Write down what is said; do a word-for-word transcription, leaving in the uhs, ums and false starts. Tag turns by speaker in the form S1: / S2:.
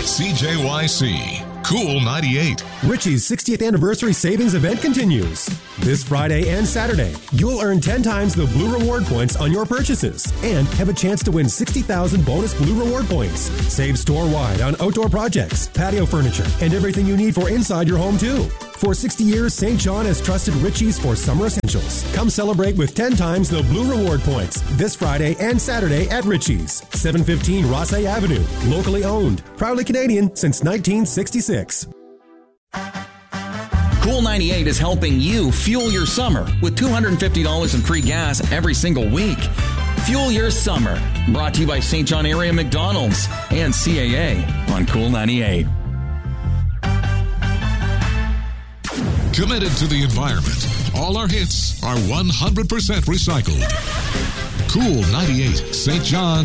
S1: C J Y C, Cool ninety-eight.
S2: Ritchie's sixtieth anniversary savings event continues. This Friday and Saturday, you'll earn ten times the Blue Reward points on your purchases and have a chance to win sixty thousand bonus Blue Reward points. Save store-wide on outdoor projects, patio furniture, and everything you need for inside your home, too. For sixty years, Saint John has trusted Ritchie's for summer essentials. Come celebrate with ten times the Blue Reward points this Friday and Saturday at Ritchie's, seven fifteen Rossay Avenue. Locally owned, proudly Canadian since nineteen sixty-six.
S3: Cool ninety-eight is helping you fuel your summer with two hundred fifty dollars in free gas every single week. Fuel your summer. Brought to you by Saint John Area McDonald's and C A A on Cool ninety-eight.
S1: Committed to the environment. All our hits are one hundred percent recycled. Cool ninety-eight, Saint John.